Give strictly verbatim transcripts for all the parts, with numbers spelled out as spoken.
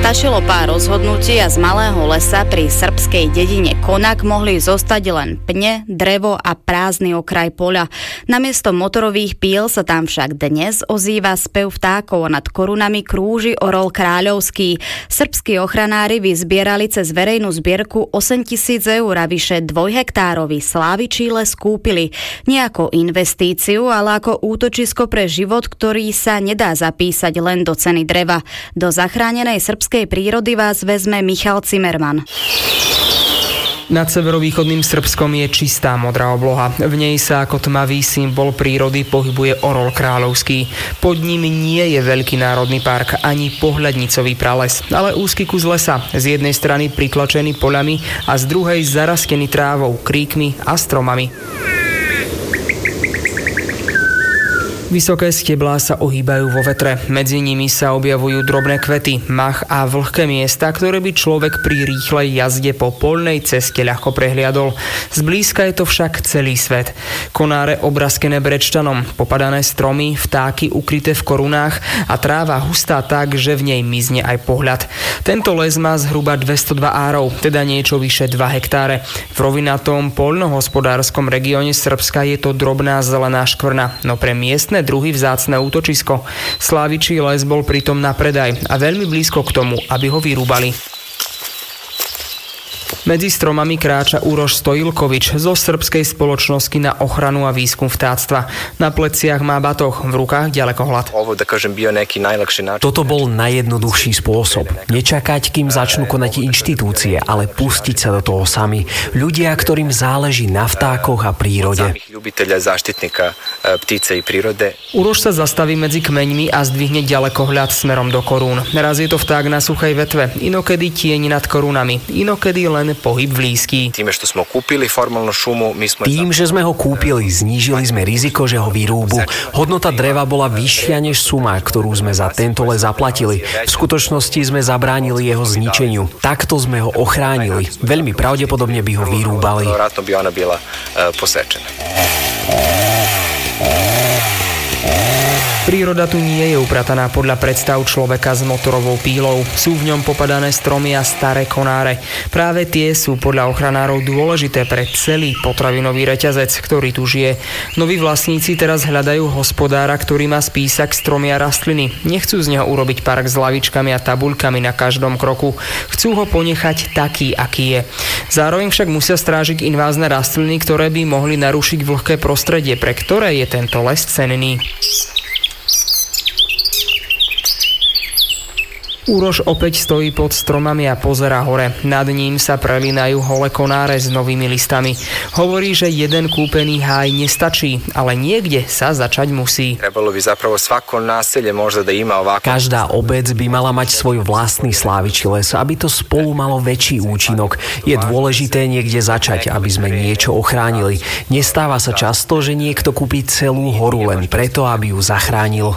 Stačilo pár rozhodnutí a z malého lesa pri srbskej dedine Konak mohli zostať len pne, drevo a prázdny okraj poľa. Namiesto motorových píl sa tam však dnes ozýva spev vtákov a nad korunami krúži orol kráľovský. Srbskí ochranári vyzbierali cez verejnú zbierku osemtisíc eur a vyše dvojhektárový Slávičí les kúpili. Nie ako investíciu, ale ako útočisko pre život, ktorý sa nedá zapísať len do ceny dreva. Do zachránenej srbskej prírody vás vezme Michal Zimmerman. Nad severovýchodným Srbskom je čistá modrá obloha. V nej sa ako tmavý symbol prírody pohybuje orol kráľovský. Pod ním nie je veľký národný park ani pohľadnicový prales, ale úzky kus lesa, z jednej strany pritlačený poľami a z druhej zarastený trávou, kríkmi a stromami. Vysoké steblá sa ohýbajú vo vetre. Medzi nimi sa objavujú drobné kvety, mach a vlhké miesta, ktoré by človek pri rýchlej jazde po poľnej ceste ľahko prehliadol. Zblízka je to však celý svet. Konáre obraskené brečtanom, popadané stromy, vtáky ukryté v korunách a tráva hustá tak, že v nej mizne aj pohľad. Tento les má zhruba dvestodva árov, teda niečo vyše dva hektáre. V rovinatom poľnohospodárskom regióne Srbska je to drobná zelená škvrna, no pre miestne druhý vzácne útočisko. Slávičí les bol pritom na predaj a veľmi blízko k tomu, aby ho vyrúbali. Medzi stromami kráča Uroš Stojilkovič zo srbskej spoločnosti na ochranu a výskum vtáctva. Na pleciach má batoh, v rukách ďalekohľad. Toto bol najjednoduchší spôsob. Nečakať, kým začnú konať inštitúcie, ale pustiť sa do toho sami. Ľudia, ktorým záleží na vtákoch a prírode. Uroš sa zastaví medzi kmeňmi a zdvihne ďalekohľad smerom do korún. Raz je to vták na suchej vetve, inokedy tieň nad korunami, inokedy len pohyb blízky. Tým, že sme ho kúpili, znížili sme riziko, že ho vyrúbu. Hodnota dreva bola vyššia než suma, ktorú sme za tento les zaplatili. V skutočnosti sme zabránili jeho zničeniu. Takto sme ho ochránili. Veľmi pravdepodobne by ho vyrúbali. Príroda tu nie je uprataná podľa predstav človeka s motorovou pílou. Sú v ňom popadané stromy a staré konáre. Práve tie sú podľa ochranárov dôležité pre celý potravinový reťazec, ktorý tu žije. Noví vlastníci teraz hľadajú hospodára, ktorý má spísak stromy a rastliny. Nechcú z neho urobiť park s lavičkami a tabuľkami na každom kroku. Chcú ho ponechať taký, aký je. Zároveň však musia strážiť invázne rastliny, ktoré by mohli narušiť vlhké prostredie, pre ktoré je tento les cenný. Uroš opäť stojí pod stromami a pozerá hore. Nad ním sa prelínajú holé konáre s novými listami. Hovorí, že jeden kúpený háj nestačí, ale niekde sa začať musí. Každá obec by mala mať svoj vlastný Slávičí les, aby to spolu malo väčší účinok. Je dôležité niekde začať, aby sme niečo ochránili. Nestáva sa často, že niekto kúpi celú horu len preto, aby ju zachránil.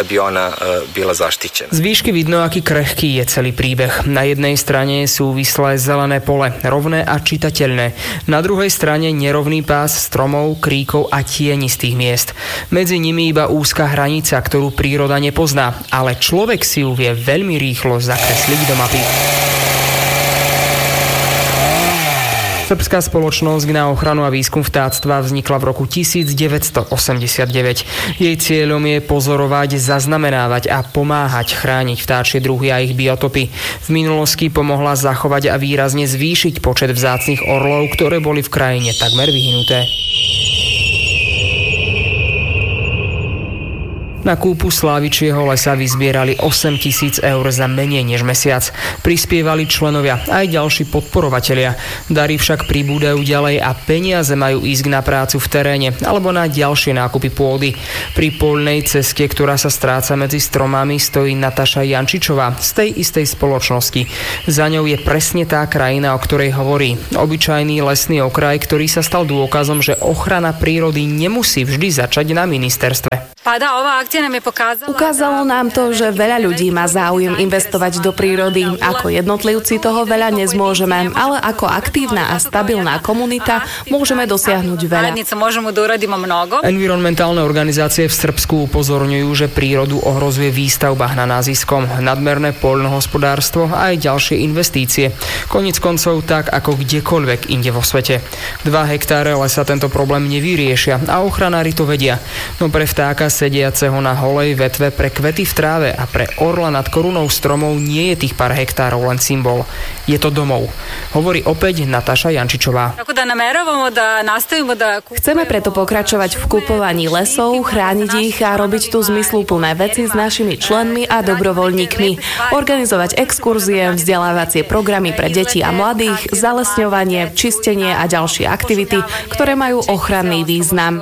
Z výšky vidno, aký krehký je celý príbeh. Na jednej strane je súvislé zelené pole, rovné a čitateľné. Na druhej strane nerovný pás stromov, kríkov a tienistých miest. Medzi nimi iba úzka hranica, ktorú príroda nepozná, ale človek si ju vie veľmi rýchlo zakresliť do mapy. Srbská spoločnosť na ochranu a výskum vtáctva vznikla v roku devätnásťstoosemdesiatdeväť. Jej cieľom je pozorovať, zaznamenávať a pomáhať chrániť vtáčie druhy a ich biotopy. V minulosti pomohla zachovať a výrazne zvýšiť počet vzácnych orlov, ktoré boli v krajine takmer vyhnuté. Na kúpu Slávičieho lesa vyzbierali osemtisíc eur za menej než mesiac. Prispievali členovia aj ďalší podporovatelia. Dary však pribúdajú ďalej a peniaze majú ísť na prácu v teréne alebo na ďalšie nákupy pôdy. Pri poľnej ceste, ktorá sa stráca medzi stromami, stojí Nataša Jančičová z tej istej spoločnosti. Za ňou je presne tá krajina, o ktorej hovorí. Obyčajný lesný okraj, ktorý sa stal dôkazom, že ochrana prírody nemusí vždy začať na ministerstve. Ukázalo nám to, že veľa ľudí má záujem investovať do prírody. Ako jednotlivci toho veľa nezmôžeme, ale ako aktívna a stabilná komunita môžeme dosiahnuť veľa. Environmentálne organizácie v Srbsku upozorňujú, že prírodu ohrozuje výstavba hranáziskom, nadmerné poľnohospodárstvo a aj ďalšie investície. Koniec koncov tak ako kdekoľvek inde vo svete. Dva hektáre lesa tento problém nevyriešia a ochranári to vedia. No pre vtáka sediaceho na holej vetve, pre kvety v tráve a pre orla nad korunou stromov nie je tých pár hektárov len symbol. Je to domov. Hovorí opäť Natáša Jančičová. Chceme preto pokračovať v kupovaní lesov, chrániť ich a robiť tu zmysluplné veci s našimi členmi a dobrovoľníkmi. Organizovať exkurzie, vzdelávacie programy pre deti a mladých, zalesňovanie, čistenie a ďalšie aktivity, ktoré majú ochranný význam.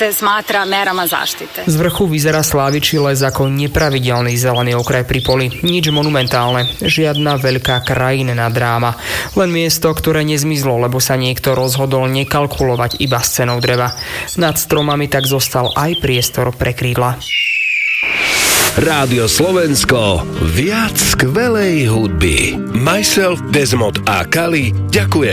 Z vrchu vyzerá Slávičí les ako nepravidelný zelený okraj pri poli. Nič monumentálne, žiadna veľká krajinná dráma. Len miesto, ktoré nezmizlo, lebo sa niekto rozhodol nekalkulovať iba s cenou dreva. Nad stromami tak zostal aj priestor pre krídla. Rádio Slovensko, viac skvelej hudby. Myself, Desmond a Kali ďakuje.